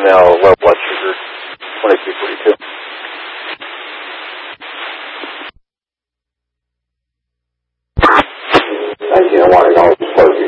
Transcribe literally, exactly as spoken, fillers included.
now low blood sugar, twenty-two forty-two. nineteen, I want to go.